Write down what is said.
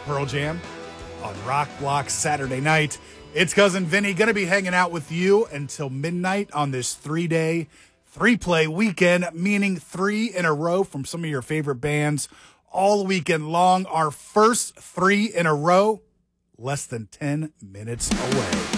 Pearl Jam on Rock Block Saturday night. It's Cousin Vinny going to be hanging out with you until midnight on this 3-day, 3-play weekend, meaning 3 in a row from some of your favorite bands all weekend long. Our first 3 in a row, less than 10 minutes away.